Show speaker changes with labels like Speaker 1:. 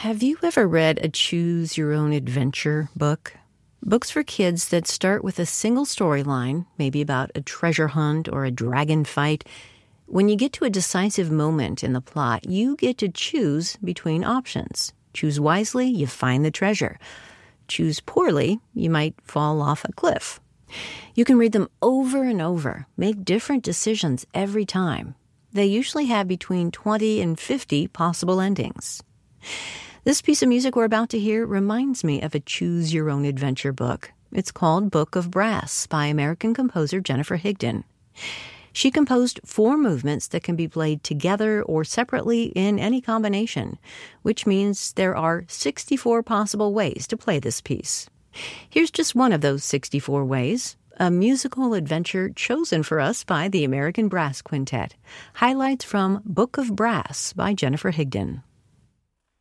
Speaker 1: Have you ever read a choose-your-own-adventure book? Books for kids that start with a single storyline, maybe about a treasure hunt or a dragon fight. When you get to a decisive moment in the plot, you get to choose between options. Choose wisely, you find the treasure. Choose poorly, you might fall off a cliff. You can read them over and over, make different decisions every time. They usually have between 20 and 50 possible endings. This piece of music we're about to hear reminds me of a choose-your-own-adventure book. It's called Book of Brass by American composer Jennifer Higdon. She composed 4 movements that can be played together or separately in any combination, which means there are 64 possible ways to play this piece. Here's just one of those 64 ways, a musical adventure chosen for us by the American Brass Quintet. Highlights from Book of Brass by Jennifer Higdon.